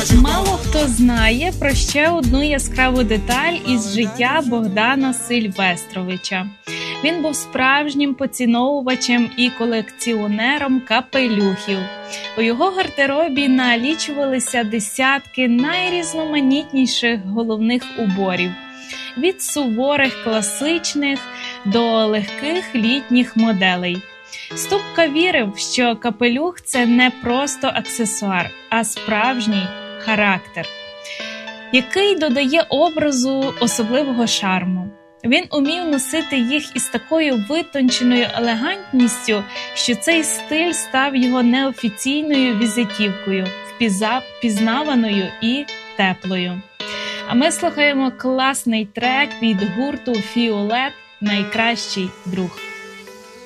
Мало хто знає про ще одну яскраву деталь із життя Богдана Сильвестровича. Він був справжнім поціновувачем і колекціонером капелюхів. У його гардеробі налічувалися десятки найрізноманітніших головних уборів. Від суворих класичних до легких літніх моделей. Ступка вірив, що капелюх – це не просто аксесуар, а справжній характер, який додає образу особливого шарму. Він умів носити їх із такою витонченою елегантністю, що цей стиль став його неофіційною візитівкою, впізнаваною і теплою. А ми слухаємо класний трек від гурту «Фіолет» «Найкращий друг».